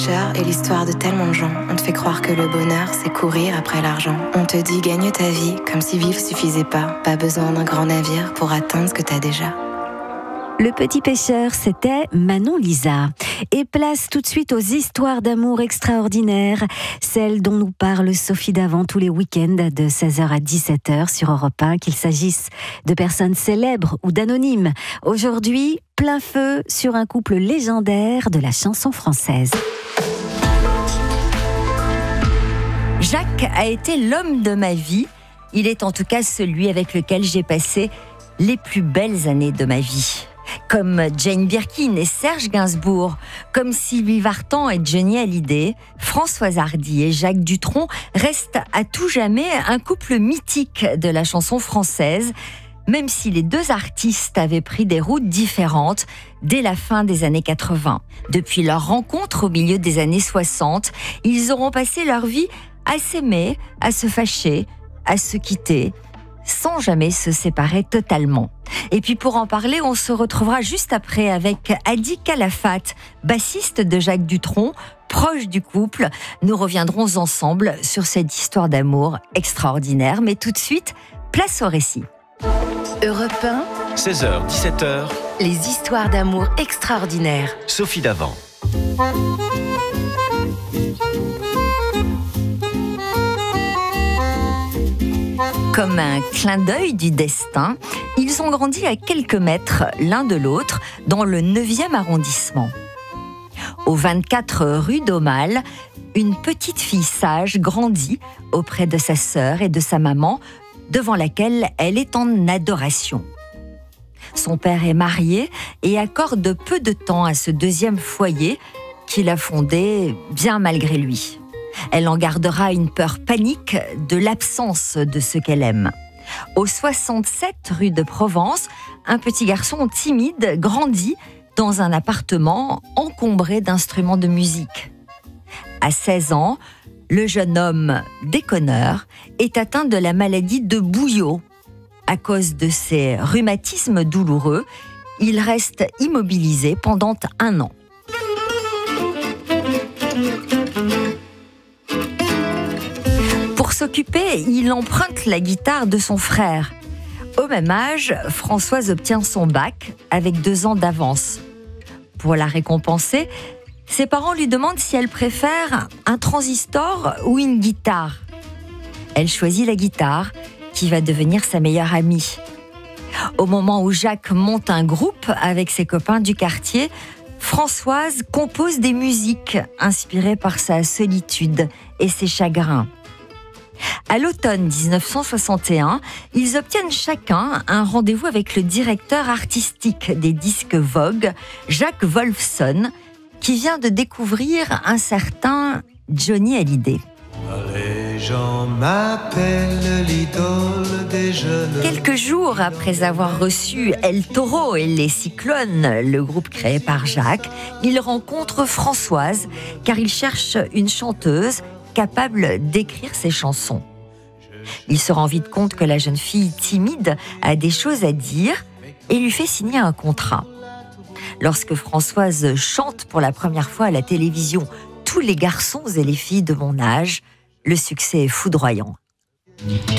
Est l'histoire de tellement de gens. On te fait croire que le bonheur, c'est courir après l'argent. On te dit gagne ta vie, comme si vivre suffisait pas. Pas besoin d'un grand navire pour atteindre ce que t'as déjà. Le Petit Pêcheur, c'était Manon Lisa. Et place tout de suite aux histoires d'amour extraordinaires, celles dont nous parle Sophie Davant tous les week-ends de 16h à 17h sur Europe 1, qu'il s'agisse de personnes célèbres ou d'anonymes. Aujourd'hui, plein feu sur un couple légendaire de la chanson française. Jacques a été l'homme de ma vie. Il est en tout cas celui avec lequel j'ai passé les plus belles années de ma vie. Comme Jane Birkin et Serge Gainsbourg, comme Sylvie Vartan et Johnny Hallyday, Françoise Hardy et Jacques Dutronc restent à tout jamais un couple mythique de la chanson française, même si les deux artistes avaient pris des routes différentes dès la fin des années 80. Depuis leur rencontre au milieu des années 60, ils auront passé leur vie à s'aimer, à se fâcher, à se quitter, sans jamais se séparer totalement. Et puis pour en parler, on se retrouvera juste après avec Hadi Kalafat, bassiste de Jacques Dutronc, proche du couple. Nous reviendrons ensemble sur cette histoire d'amour extraordinaire. Mais tout de suite, place au récit. Europe 1, 16h, 17h, les histoires d'amour extraordinaires. Sophie Davant. Comme un clin d'œil du destin, ils ont grandi à quelques mètres l'un de l'autre dans le 9e arrondissement. Au 24 rue d'Aumale, une petite fille sage grandit auprès de sa sœur et de sa maman, devant laquelle elle est en adoration. Son père est marié et accorde peu de temps à ce deuxième foyer qu'il a fondé bien malgré lui. Elle en gardera une peur panique de l'absence de ce qu'elle aime. Au 67 rue de Provence, un petit garçon timide grandit dans un appartement encombré d'instruments de musique. À 16 ans, le jeune homme déconneur est atteint de la maladie de Bouillot. À cause de ses rhumatismes douloureux, il reste immobilisé pendant 1 an. Pour s'occuper, il emprunte la guitare de son frère. Au même âge, Françoise obtient son bac avec 2 ans d'avance. Pour la récompenser, ses parents lui demandent si elle préfère un transistor ou une guitare. Elle choisit la guitare, qui va devenir sa meilleure amie. Au moment où Jacques monte un groupe avec ses copains du quartier, Françoise compose des musiques inspirées par sa solitude et ses chagrins. À l'automne 1961, ils obtiennent chacun un rendez-vous avec le directeur artistique des disques Vogue, Jacques Wolfson, qui vient de découvrir un certain Johnny Hallyday. Les gens m'appellent l'idole des jeunes. Quelques jours après avoir reçu El Toro et les Cyclones, le groupe créé par Jacques, il rencontre Françoise, car il cherche une chanteuse capable d'écrire ses chansons. Il se rend vite compte que la jeune fille timide a des choses à dire et lui fait signer un contrat. Lorsque Françoise chante pour la première fois à la télévision « Tous les garçons et les filles de mon âge », le succès est foudroyant.